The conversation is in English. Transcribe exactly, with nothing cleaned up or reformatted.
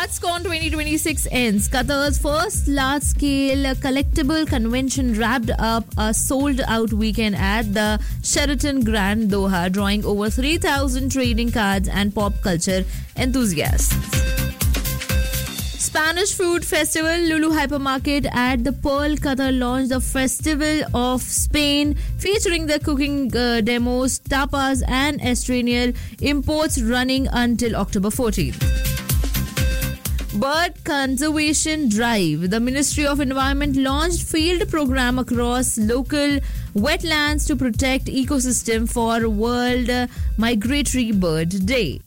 QuadsCon twenty twenty-six ends. Qatar's first large-scale collectible convention wrapped up a sold-out weekend at the Sheraton Grand Doha, drawing over three thousand trading cards and pop culture enthusiasts. Spanish Food Festival. Lulu Hypermarket at the Pearl, Qatar launched the Festival of Spain, featuring the cooking uh, demos, tapas and Estranian imports, running until October fourteenth. Bird Conservation Drive. The Ministry of Environment launched field program across local wetlands to protect ecosystem for World Migratory Bird Day.